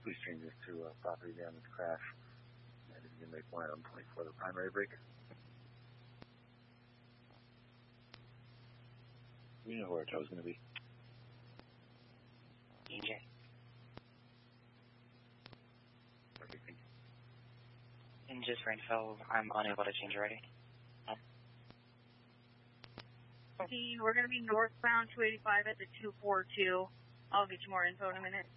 please change this to property damage crash. And if you can make one item 24 the primary brake. You know where Joe's going to be. EJ. Perfect, thank you. And just for info, I'm unable to change already. We're going to be northbound 285 at the 242. I'll get you more info in a minute.